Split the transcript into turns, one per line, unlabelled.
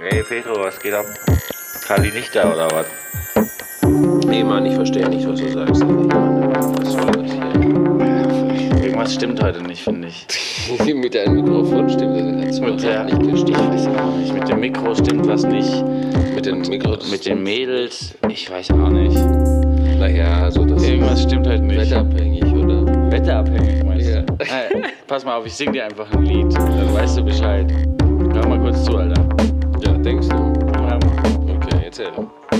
Hey Pedro, was geht ab? Kali nicht da oder was?
Nee, Mann, ich verstehe nicht, was du sagst. Ey, Mann, was soll das hier?
Irgendwas stimmt heute nicht, finde ich.
Mit deinem Mikrofon stimmt das
Mit der,
nicht
ich
gestimmt.
weiß auch nicht. Mit dem Mikro stimmt was nicht.
Mit den Mikros.
Mit den Mädels, ich weiß auch nicht.
Naja, so das
Irgendwas stimmt halt nicht.
wetterabhängig, oder?
Wetterabhängig, meinst du?
Ja.
Hey, pass mal auf, ich sing dir einfach ein Lied. Dann weißt du Bescheid. Hör mal kurz zu, Alter.
Ja, denkst du?
Ja.
Okay, erzähl.